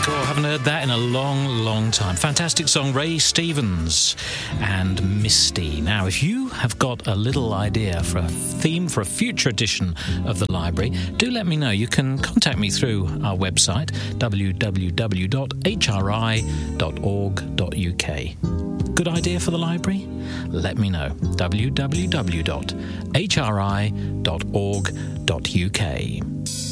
Haven't heard that in a long time. Fantastic song, Ray Stevens and Misty. Now, if you have got a little idea for a theme for a future edition of the library, do let me know. You can contact me through our website, www.hri.org.uk. Good idea for the library? Let me know. www.hri.org.uk.